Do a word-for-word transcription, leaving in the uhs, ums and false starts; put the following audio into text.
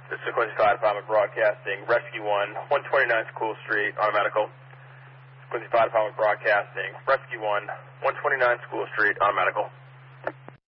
This is Quincy Fire Department Broadcasting, Rescue one, one twenty-nine School Street, on a medical. Quincy Fire Department Broadcasting, Rescue one, one twenty-nine School Street, on a medical.